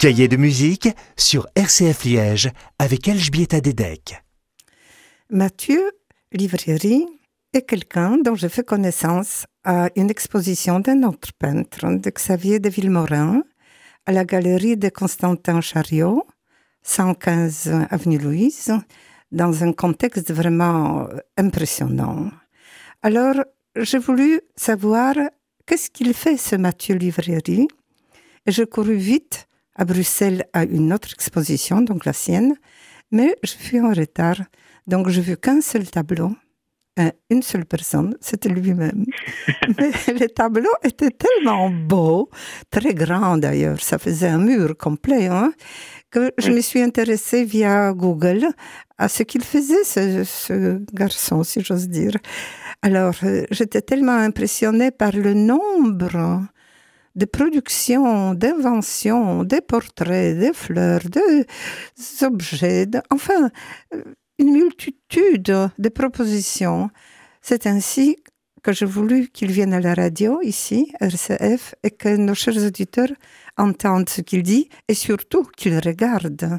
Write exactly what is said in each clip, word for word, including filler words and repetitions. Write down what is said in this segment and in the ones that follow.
Cahier de musique sur R C F Liège avec Elżbieta Dedek. Mathieu Livriery est quelqu'un dont j'ai fait connaissance à une exposition d'un autre peintre, de Xavier de Villemorin, à la galerie de Constantin Chariot, cent quinze avenue Louise, dans un contexte vraiment impressionnant. Alors, j'ai voulu savoir qu'est-ce qu'il fait, ce Mathieu Livriery, et je courus vite à Bruxelles à une autre exposition, donc la sienne, mais je fus en retard, donc je vis qu'un seul tableau, une seule personne, c'était lui-même. Mais le tableau était tellement beau, très grand d'ailleurs, ça faisait un mur complet, hein, que je me suis intéressée via Google à ce qu'il faisait, ce, ce garçon, si j'ose dire. Alors, j'étais tellement impressionnée par le nombre de productions, d'inventions, des portraits, des fleurs, des objets, de, enfin, une multitude de propositions. C'est ainsi que j'ai voulu qu'il vienne à la radio, ici, R C F, et que nos chers auditeurs entendent ce qu'il dit, et surtout qu'ils regardent.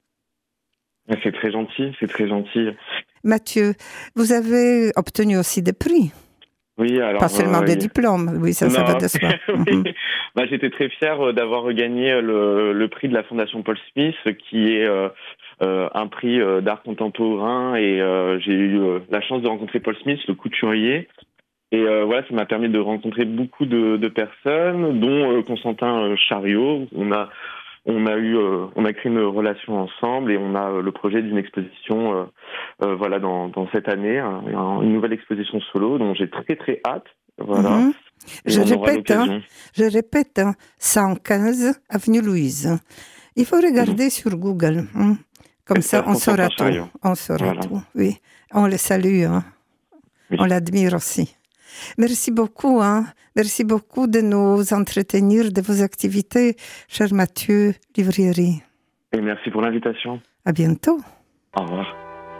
C'est très gentil, c'est très gentil. Mathieu, vous avez obtenu aussi des prix. Oui, alors, pas seulement euh, des diplômes, oui, ça, non, ça va de soi. oui. Bah, j'étais très fier d'avoir gagné le, le prix de la Fondation Paul Smith, qui est euh, euh, un prix euh, d'art contemporain, et euh, j'ai eu euh, la chance de rencontrer Paul Smith, le couturier. Et euh, voilà, ça m'a permis de rencontrer beaucoup de, de personnes, dont euh, Constantin Chariot. On a On a eu, euh, on a créé une relation ensemble et on a euh, le projet d'une exposition, euh, euh, voilà, dans, dans cette année, hein, une nouvelle exposition solo dont j'ai très très hâte, voilà. Mm-hmm. Je répète, hein, je répète, hein, cent quinze avenue Louise. Il faut regarder mm-hmm. sur Google, hein. Comme ça, on saura tout. On saura voilà. tout. Oui, on le salue, hein. Oui. On l'admire aussi. Merci beaucoup, hein. Merci beaucoup de nous entretenir de vos activités, cher Mathieu Livriery. Et merci pour l'invitation. À bientôt. Au revoir.